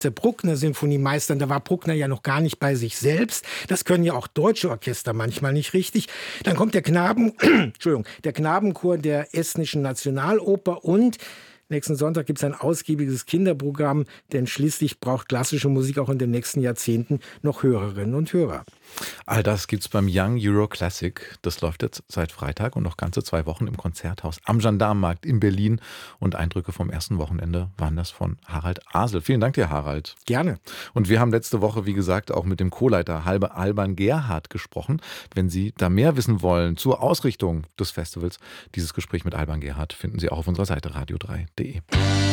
der Bruckner-Sinfonie meistern. Da war Bruckner ja noch gar nicht bei sich selbst. Das können ja auch deutsche Orchester manchmal nicht richtig. Dann kommt der der Knabenchor der Estnischen Nationaloper und nächsten Sonntag gibt es ein ausgiebiges Kinderprogramm, denn schließlich braucht klassische Musik auch in den nächsten Jahrzehnten noch Hörerinnen und Hörer. All das gibt's beim Young Euro Classic. Das läuft jetzt seit Freitag und noch ganze 2 Wochen im Konzerthaus am Gendarmenmarkt in Berlin. Und Eindrücke vom ersten Wochenende waren das von Harald Asel. Vielen Dank dir, Harald. Gerne. Und wir haben letzte Woche, wie gesagt, auch mit dem Co-Leiter Alban Gerhardt gesprochen. Wenn Sie da mehr wissen wollen zur Ausrichtung des Festivals, dieses Gespräch mit Alban Gerhardt finden Sie auch auf unserer Seite radio3.de.